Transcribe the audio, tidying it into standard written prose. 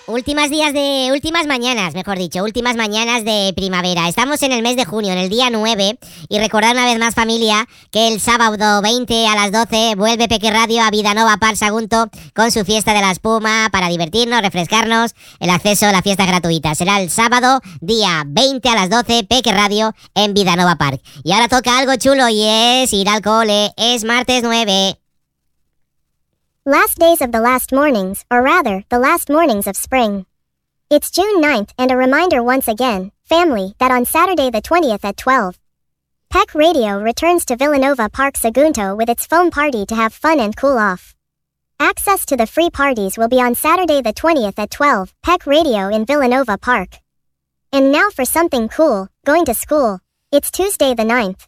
Últimas mañanas, mejor dicho, últimas mañanas de primavera. Estamos en el mes de junio, en el día 9, y recordad una vez más, familia, que el sábado 20 a las 12 vuelve Peque Radio a Vidanova Park Sagunto con su fiesta de la espuma para divertirnos, refrescarnos. El acceso a la fiesta es gratuita. Será el sábado, día 20 a las 12, Peque Radio en Vidanova Park. Y ahora toca algo chulo y es ir al cole. Es martes 9. Last days of the last mornings, or rather, the last mornings of spring. It's June 9th, and a reminder once again, family, that on Saturday the 20th at 12, Peck Radio returns to Villanova Park Sagunto with its foam party to have fun and cool off. Access to the free parties will be on Saturday the 20th at 12, Peck Radio in Villanova Park. And now for something cool, going to school. It's Tuesday the 9th.